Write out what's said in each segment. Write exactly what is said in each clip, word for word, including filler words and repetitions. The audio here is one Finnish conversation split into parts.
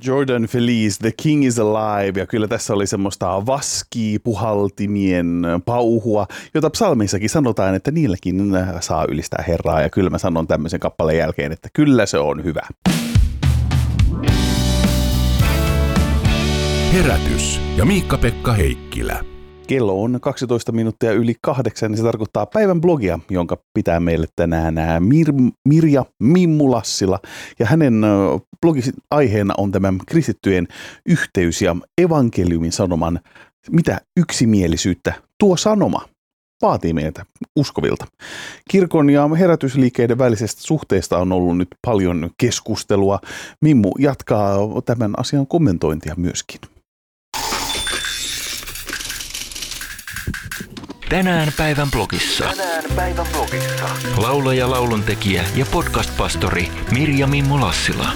Jordan Feliz, The King is Alive, ja kyllä tässä oli semmoista vaskipuhaltimien pauhua, jota psalmeissakin sanotaan, että niilläkin saa ylistää Herraa, ja kyllä mä sanon tämmöisen kappaleen jälkeen, että kyllä se on hyvä. Herätys ja Miikka-Pekka Heikkilä. Kello on kaksitoista minuuttia yli kahdeksan, niin se tarkoittaa päivän blogia, jonka pitää meille tänään Mir- Mirja Mimmu Lassila. Ja hänen blogin aiheena on tämä kristittyjen yhteys ja evankeliumin sanoman, mitä yksimielisyyttä tuo sanoma vaatii meiltä uskovilta. Kirkon ja herätysliikkeiden välisestä suhteesta on ollut nyt paljon keskustelua. Mimmu jatkaa tämän asian kommentointia myöskin. Tänään päivän blogissa. Tänään päivän blogissa. Laulaja, lauluntekijä ja podcast-pastori Mirja Mimmu Lassila.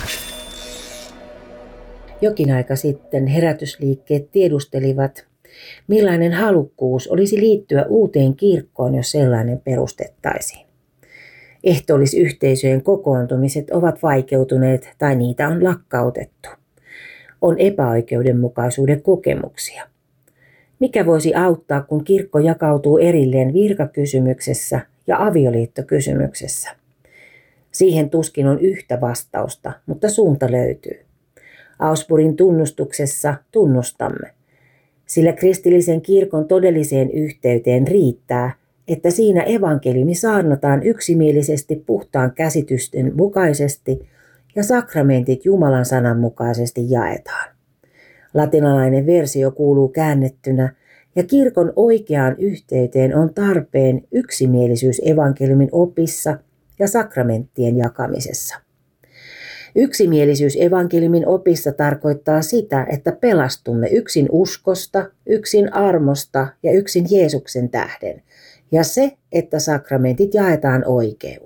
Jokin aika sitten herätysliikkeet tiedustelivat, millainen halukkuus olisi liittyä uuteen kirkkoon, jos sellainen perustettaisiin. Ehtoollisyhteisöjen kokoontumiset ovat vaikeutuneet tai niitä on lakkautettu. On epäoikeudenmukaisuuden kokemuksia. Mikä voisi auttaa, kun kirkko jakautuu erilleen virkakysymyksessä ja avioliittokysymyksessä? Siihen tuskin on yhtä vastausta, mutta suunta löytyy. Augsburgin tunnustuksessa tunnustamme, sillä kristillisen kirkon todelliseen yhteyteen riittää, että siinä evankeliumi saarnataan yksimielisesti puhtaan käsitysten mukaisesti ja sakramentit Jumalan sanan mukaisesti jaetaan. Latinalainen versio kuuluu käännettynä, ja kirkon oikeaan yhteyteen on tarpeen yksimielisyys evankeliumin opissa ja sakramenttien jakamisessa. Yksimielisyys evankeliumin opissa tarkoittaa sitä, että pelastumme yksin uskosta, yksin armosta ja yksin Jeesuksen tähden, ja se, että sakramentit jaetaan oikein.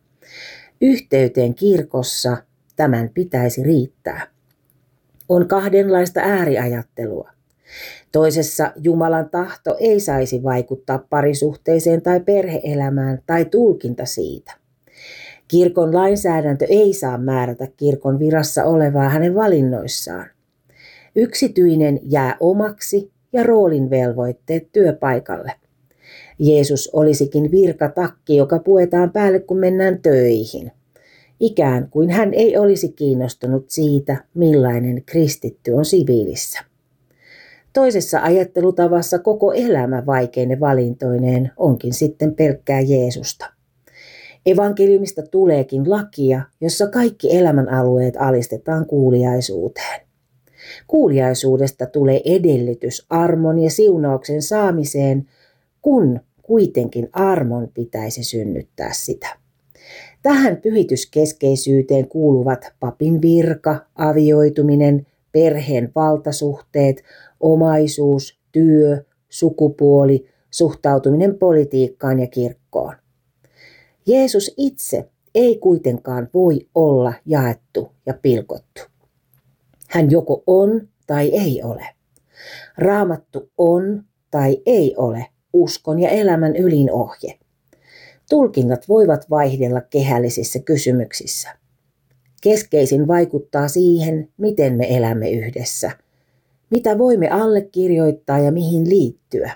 Yhteyteen kirkossa tämän pitäisi riittää. On kahdenlaista ääriajattelua. Toisessa Jumalan tahto ei saisi vaikuttaa parisuhteeseen tai perhe-elämään tai tulkinta siitä. Kirkon lainsäädäntö ei saa määrätä kirkon virassa olevaa hänen valinnoissaan. Yksityinen jää omaksi ja roolin velvoitteet työpaikalle. Jeesus olisikin virkatakki, joka puetaan päälle, kun mennään töihin. Ikään kuin hän ei olisi kiinnostunut siitä, millainen kristitty on siviilissä. Toisessa ajattelutavassa koko elämä vaikeine valintoineen onkin sitten pelkkää Jeesusta. Evankeliumista tuleekin lakia, jossa kaikki elämänalueet alistetaan kuuliaisuuteen. Kuuliaisuudesta tulee edellytys armon ja siunauksen saamiseen, kun kuitenkin armon pitäisi synnyttää sitä. Tähän pyhityskeskeisyyteen kuuluvat papin virka, avioituminen, perheen valtasuhteet, omaisuus, työ, sukupuoli, suhtautuminen politiikkaan ja kirkkoon. Jeesus itse ei kuitenkaan voi olla jaettu ja pilkottu. Hän joko on tai ei ole. Raamattu on tai ei ole uskon ja elämän ylin ohje. Tulkinnat voivat vaihdella kehällisissä kysymyksissä. Keskeisin vaikuttaa siihen, miten me elämme yhdessä, mitä voimme allekirjoittaa ja mihin liittyä.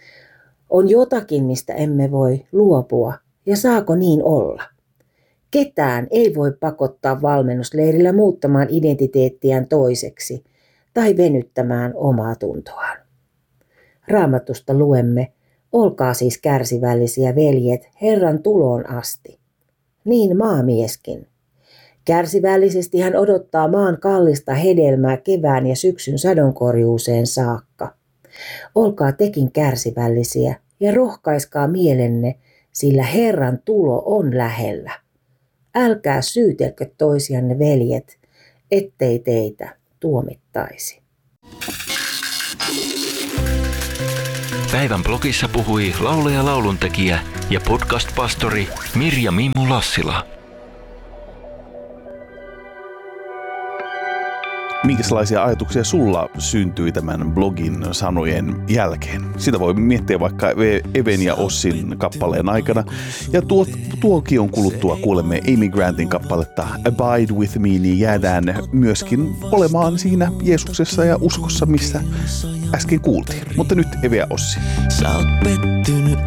On jotakin, mistä emme voi luopua, ja saako niin olla? Ketään ei voi pakottaa valmennusleirillä muuttamaan identiteettiään toiseksi tai venyttämään omaa tuntoaan. Raamatusta luemme, olkaa siis kärsivällisiä, veljet, Herran tuloon asti. Niin maamieskin. Kärsivällisesti hän odottaa maan kallista hedelmää kevään ja syksyn sadonkorjuuseen saakka. Olkaa tekin kärsivällisiä ja rohkaiskaa mielenne, sillä Herran tulo on lähellä. Älkää syytelkö toisianne, veljet, ettei teitä tuomittaisi. Päivän blogissa puhui laulaja, lauluntekijä ja podcast-pastori Mirja Mimmu Lassila. Minkälaisia ajatuksia sulla syntyi tämän blogin sanojen jälkeen? Sitä voi miettiä vaikka Even ja Ossin kappaleen aikana. Ja tuo, tuokion kuluttua kuulemme Amy Grantin kappaletta Abide with me, niin jäädään myöskin olemaan siinä Jeesuksessa ja uskossa, missä äsken kuultiin. Mutta nyt Eve ja Ossi. Sä oot pettynyt